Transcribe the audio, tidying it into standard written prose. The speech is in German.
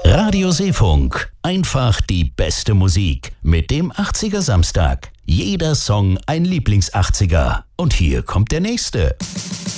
Radio Seefunk. Einfach die beste Musik. Mit dem 80er Samstag. Jeder Song ein Lieblings-80er. Und hier kommt der nächste.